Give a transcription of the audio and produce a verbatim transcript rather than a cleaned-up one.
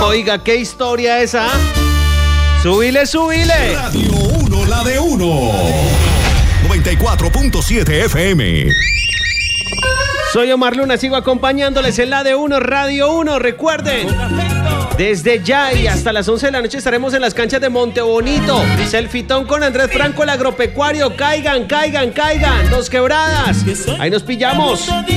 Oiga, qué historia esa. Súbile, súbile. Radio uno, la de uno. noventa y cuatro punto siete F M. Soy Omar Luna, sigo acompañándoles en la de uno, Radio uno. Recuerden, desde ya y hasta las once de la noche estaremos en las canchas de Montebonito. Selfitón con Andrés Franco, el agropecuario. Caigan, caigan, caigan. Dos Quebradas. Ahí nos pillamos.